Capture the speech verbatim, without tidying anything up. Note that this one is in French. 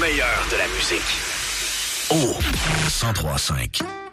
meilleur de la musique. Oh, cent trois cinq.